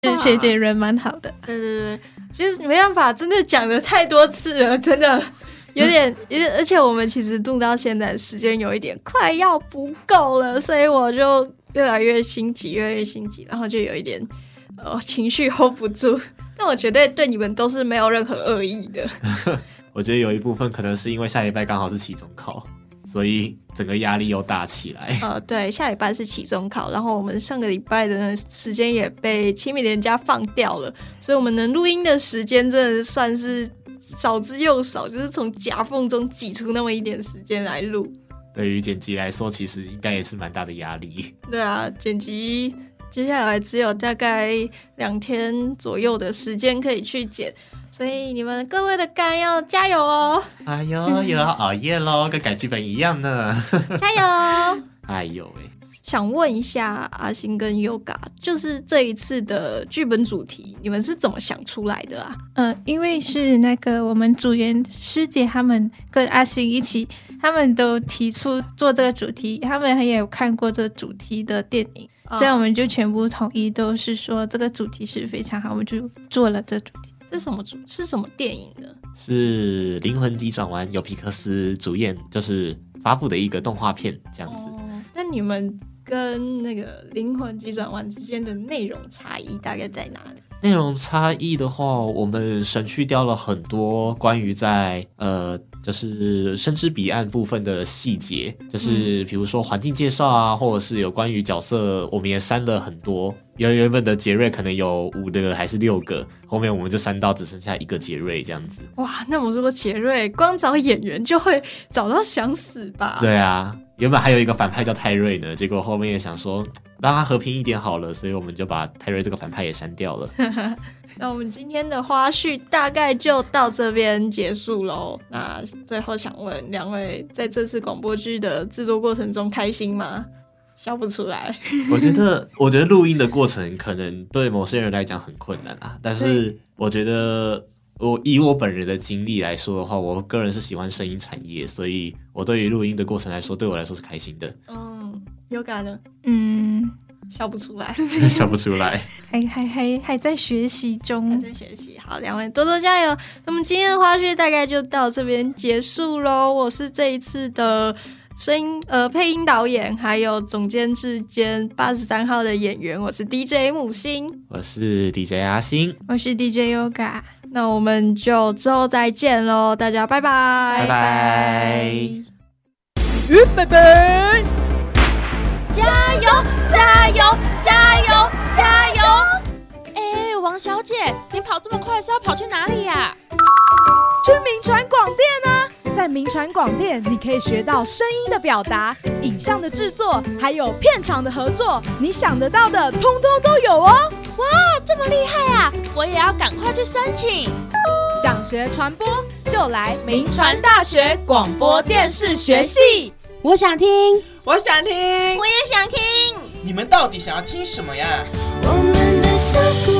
学姐人蛮好的。 对对对，就是没办法，真的讲了太多次了，真的有点，而且我们其实录到现在时间有一点快要不够了，所以我就越来越心急，然后就有一点情绪 hold 不住。但我绝对对你们都是没有任何恶意的。 我觉得有一部分可能是因为下礼拜刚好是期中考，所以整个压力又大起来。 对，下礼拜是期中考，然后我们上个礼拜的时间也被清明连假放掉了，所以我们能录音的时间真的算是少之又少，就是从夹缝中挤出那么一点时间来录。 对于剪辑来说，其实应该也是蛮大的压力。 对啊，剪辑接下来只有大概2天左右的时间可以去剪，所以你们各位的肝要加油哦！ 哎呦，又要熬夜咯，跟改剧本一样呢。 加油！ 哎呦喂， 想问一下阿星跟 Yoga， 就是这一次的剧本主题，你们是怎么想出来的啊？ 因为是那个我们组员师姐他们跟阿星一起，他们都提出做这个主题，他们也有看过这个主题的电影，所以我们就全部统一都是说这个主题是非常好，我们就做了这主题。 是什么电影呢？ 是《灵魂急转弯》，由皮克斯主演，就是发布的一个动画片这样子。 那你们跟那个《灵魂急转弯》之间的内容差异大概在哪里？ 内容差异的话，我们省去掉了很多关于在就是深知彼岸部分的细节，就是比如说环境介绍啊，或者是有关于角色，我们也删了很多。原本的杰瑞可能有5个还是6个，后面我们就删到只剩下1个杰瑞这样子。 哇，那我说杰瑞光找演员就会找到想死吧？ 对啊，原本还有一个反派叫泰瑞呢，结果后面也想说让他和平一点好了，所以我们就把泰瑞这个反派也删掉了。 那我们今天的花絮大概就到这边结束咯。那最后想问2位，在这次广播剧的制作过程中开心吗？笑不出来。 我觉得录音的过程可能对某些人来讲很困难啊，但是我觉得以我本人的经历来说的话，我个人是喜欢声音产业，所以我对于录音的过程来说，对我来说是开心的。 Yoga 呢？笑不出来。 笑不出来。 还在学习中。 还在学习。好，2位多多加油。那么今天的花絮大概就到这边结束咯。我是这一次的配音导演，还有总监制兼83号的演员，我是 DJ 木星， 我是 DJ 阿星， 我是 DJ Yoga。 那我们就之后再见咯，大家拜拜， 拜拜。 预备备， 加油加油加油加油！王小姐，你跑这么快是要跑去哪里呀？ 去民传广电啊！在民传广电，你可以学到声音的表达、影像的制作，还有片场的合作，你想得到的通通都有哦！ 哇，这么厉害啊！我也要赶快去申请。 想学传播，就来民传大学广播电视学系。 我想听， 我想听， 我也想听。 你们到底想要听什么呀？ 我们的